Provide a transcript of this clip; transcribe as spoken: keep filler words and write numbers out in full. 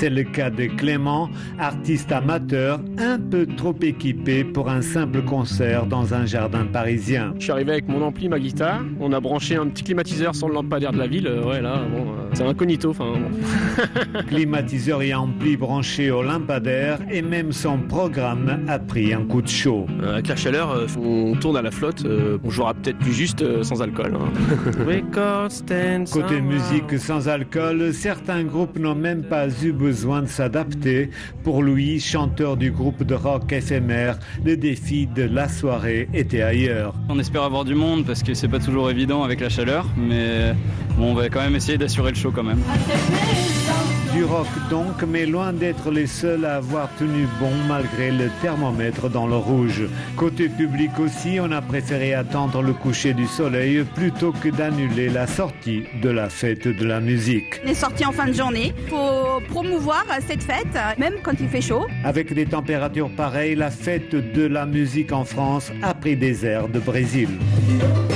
C'est le cas de Clément, artiste amateur, un peu trop équipé pour un simple concert dans un jardin parisien. Je suis arrivé avec mon ampli, ma guitare, on a branché un petit climatiseur sur le lampadaire de la ville, euh, ouais là, bon, euh, c'est incognito, enfin bon. Climatiseur et ampli branchés au lampadaire et même son programme a pris un coup de chaud. Euh, avec la chaleur, euh, on tourne à la flotte, euh, on jouera peut-être plus juste euh, sans alcool. Hein. Côté musique sans alcool, certains groupes n'ont même pas eu besoin de s'adapter. Pour lui, chanteur du groupe de rock éphémère, le défi de la soirée était ailleurs. On espère avoir du monde parce que c'est pas toujours évident avec la chaleur, mais bon, on va quand même essayer d'assurer le show quand même. Du rock donc, mais loin d'être les seuls à avoir tenu bon malgré le thermomètre dans le rouge. Côté public aussi, on a préféré attendre le coucher du soleil plutôt que d'annuler la sortie de la fête de la musique. On est sorti en fin de journée pour promouvoir cette fête, même quand il fait chaud. Avec des températures pareilles, la fête de la musique en France a pris des airs de Brésil.